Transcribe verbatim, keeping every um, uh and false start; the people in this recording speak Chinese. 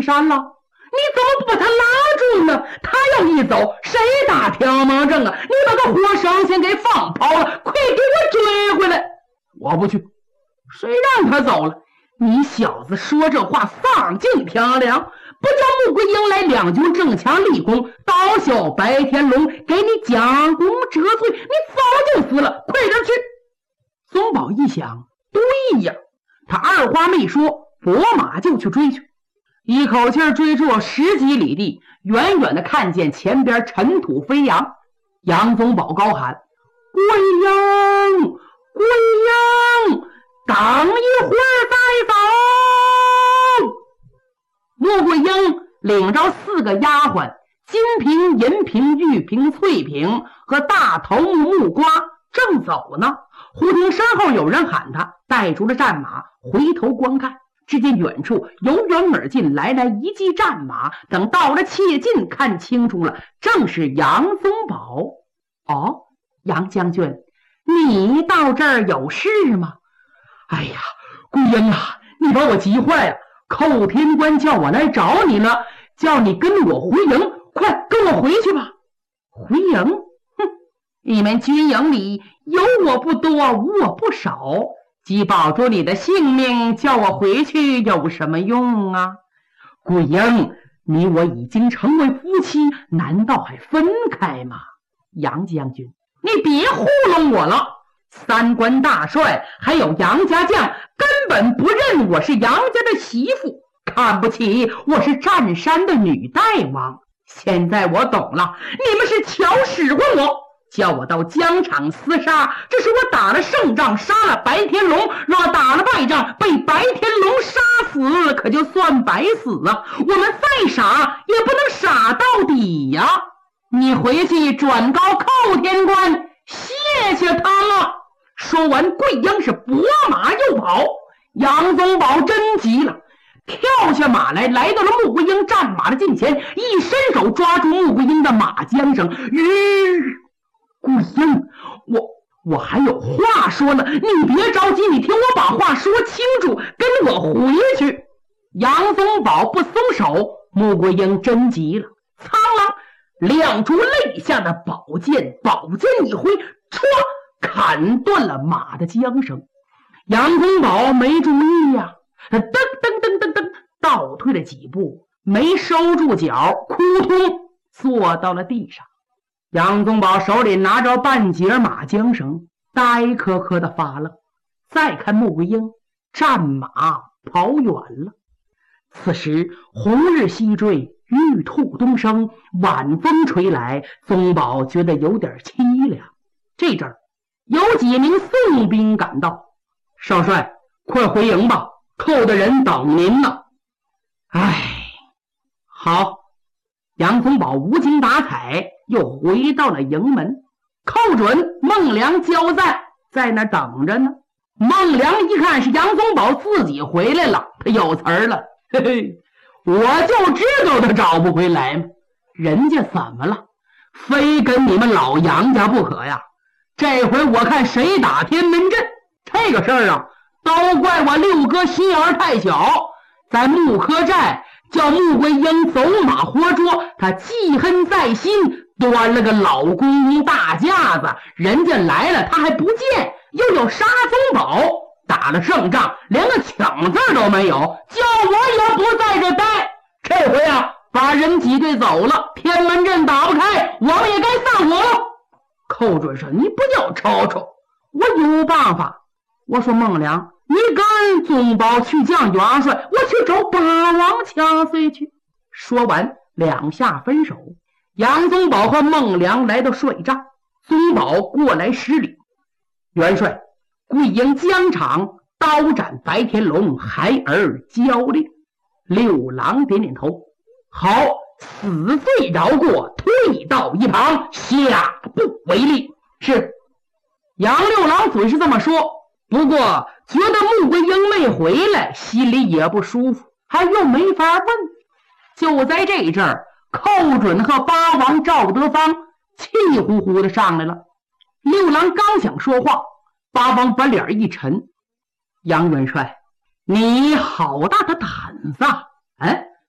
山了？你怎么不把他拉住呢？他要一走，谁打条盲阵啊？你把个活生先给放跑了，快给我追回来！我不去。谁让他走了？你小子说这话丧尽天良，不叫穆桂英来两军正强立功，刀削白天龙，给你将功折罪，你早就死了，快点去！宗保一想，对呀，他二话没说，拨马就去追去。一口气追出十几里地，远远的看见前边尘土飞扬，杨宗保高喊：桂英，桂英，等一会儿再走。穆桂英领着四个丫鬟，金瓶、银瓶、玉瓶、翠瓶和大头目木瓜正走呢，忽听身后有人喊他，带住了战马，回头观看，只见远处由远而近来来一骑战马，等到了切近看清楚了，正是杨宗保。哦，杨将军，你到这儿有事吗？哎呀，桂英啊，你把我急坏了，寇天官叫我来找你了，叫你跟我回营，快跟我回去吧。回营？哼，你们军营里有我不多，无我不少，既保住你的性命，叫我回去有什么用啊？桂英，你我已经成为夫妻，难道还分开吗？杨将军，你别糊弄我了，三官大帅还有杨家将根本不认我是杨家的媳妇，看不起我是占山的女大王。现在我懂了，你们是巧使唤我，叫我到疆场厮杀，这是我打了胜仗杀了白天龙，若打了败仗被白天龙杀死，可就算白死啊！我们再傻也不能傻到底呀！你回去转告寇天官，谢谢他了。说完，桂英是拨马又跑。杨宗保真急了，跳下马来，来到了穆桂英战马的近前，一伸手抓住穆桂英的马缰绳。吁，桂英，我我还有话说呢，你别着急，你听我把话说清楚，跟我回去。杨宗保不松手，穆桂英真急了，苍狼亮出肋下的宝剑，宝剑一挥，唰，砍断了马的缰绳。杨宗保没注意呀、啊，他噔噔噔噔噔倒退了几步，没收住脚，扑通坐到了地上。杨宗保手里拿着半截马缰绳，呆磕磕的发愣。再看穆桂英，战马跑远了。此时红日西坠，玉兔东升，晚风吹来，宗保觉得有点凄凉。这阵儿有几名宋兵赶到，少帅，快回营吧，寇的人等您呢。唉，好。杨宗保无精打采，又回到了营门。寇准、孟良交在在那等着呢。孟良一看是杨宗保自己回来了，他有词儿了，嘿嘿，我就知道他找不回来嘛。人家怎么了？非跟你们老杨家不可呀？这回我看谁打天门阵。这个事儿啊，都怪我六哥心眼太小，在木柯寨叫穆桂英走马活捉，他记恨在心，端了个老公公大架子，人家来了他还不见，又有杀宗保，打了胜仗连个抢字都没有，叫我也不在这待。这回啊，把人挤兑走了，天门阵打不开，我们也该散伙了。寇准说：“你不要吵吵，我有办法。”我说：“孟良，你跟宗保去降元帅，我去找八王掐碎去。”说完，两下分手。杨宗保和孟良来到帅帐，宗保过来施礼：“元帅，桂英疆场刀斩白天龙，孩儿交令。”六郎点点头：“好，死罪饶过，退到一旁，下不为例。”是。杨六郎嘴是这么说，不过觉得穆桂英没回来，心里也不舒服，还又没法问。就在这阵儿，寇准和八王赵德芳气呼呼的上来了。六郎刚想说话，八王把脸一沉：“杨元帅，你好大的胆子！哎，